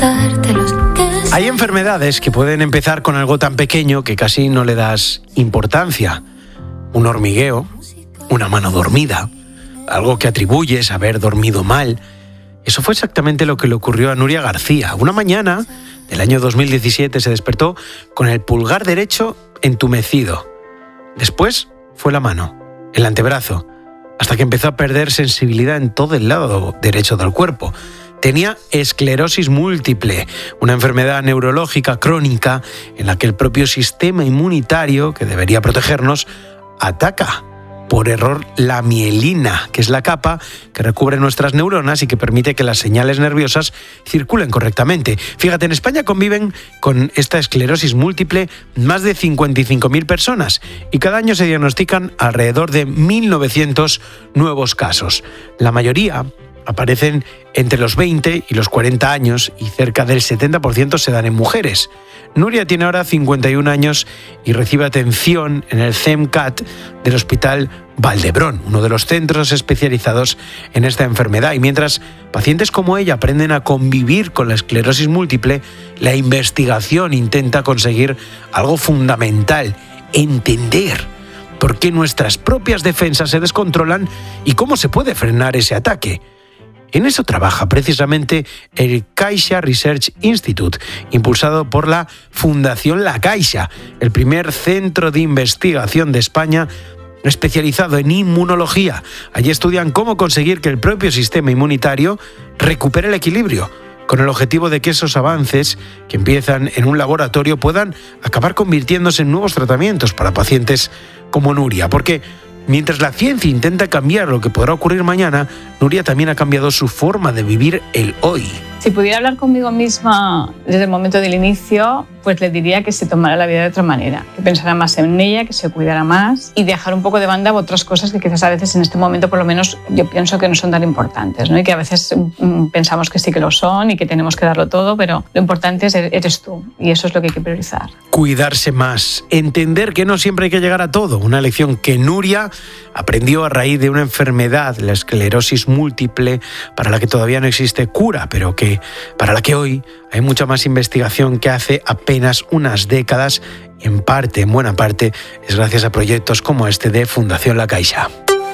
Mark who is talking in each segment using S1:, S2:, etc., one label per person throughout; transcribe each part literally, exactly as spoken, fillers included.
S1: dártelos.
S2: Hay enfermedades que pueden empezar con algo tan pequeño que casi no le das importancia. Un hormigueo, una mano dormida, algo que atribuyes a haber dormido mal. Eso fue exactamente lo que le ocurrió a Nuria García. Una mañana del año dos mil diecisiete se despertó con el pulgar derecho entumecido. Después fue la mano, el antebrazo, hasta que empezó a perder sensibilidad en todo el lado derecho del cuerpo. Tenía esclerosis múltiple, una enfermedad neurológica crónica en la que el propio sistema inmunitario, que debería protegernos, ataca por error la mielina, que es la capa que recubre nuestras neuronas y que permite que las señales nerviosas circulen correctamente. Fíjate, en España conviven con esta esclerosis múltiple más de cincuenta y cinco mil personas y cada año se diagnostican alrededor de mil novecientos nuevos casos. La mayoría aparecen entre los veinte y los cuarenta años y cerca del setenta por ciento se dan en mujeres. Nuria tiene ahora cincuenta y un años y recibe atención en el CEMCAT del Hospital Valdebrón, uno de los centros especializados en esta enfermedad. Y mientras pacientes como ella aprenden a convivir con la esclerosis múltiple, la investigación intenta conseguir algo fundamental: entender por qué nuestras propias defensas se descontrolan y cómo se puede frenar ese ataque. En eso trabaja precisamente el Caixa Research Institute, impulsado por la Fundación La Caixa, el primer centro de investigación de España especializado en inmunología. Allí estudian cómo conseguir que el propio sistema inmunitario recupere el equilibrio, con el objetivo de que esos avances que empiezan en un laboratorio puedan acabar convirtiéndose en nuevos tratamientos para pacientes como Nuria. Porque mientras la ciencia intenta cambiar lo que podrá ocurrir mañana, Nuria también ha cambiado su forma de vivir el hoy.
S3: Si pudiera hablar conmigo misma desde el momento del inicio, pues le diría que se tomara la vida de otra manera, que pensara más en ella, que se cuidara más y dejar un poco de banda otras cosas que quizás a veces en este momento por lo menos yo pienso que no son tan importantes, ¿no? Y que a veces mm, pensamos que sí que lo son y que tenemos que darlo todo, pero lo importante es eres tú y eso es lo que hay que priorizar.
S2: Cuidarse más, entender que no siempre hay que llegar a todo, una lección que Nuria aprendió a raíz de una enfermedad, la esclerosis múltiple, para la que todavía no existe cura, pero que para la que hoy hay mucha más investigación que hace apenas unas décadas, y en parte, en buena parte, es gracias a proyectos como este de Fundación La Caixa.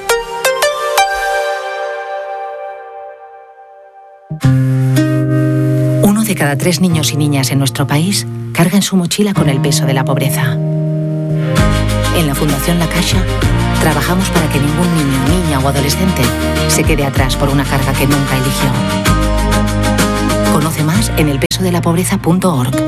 S4: Uno de cada tres niños y niñas en nuestro país carga en su mochila con el peso de la pobreza. En la Fundación La Caixa trabajamos para que ningún niño, niña o adolescente se quede atrás por una carga que nunca eligió. Conoce más en el peso de la pobreza punto org.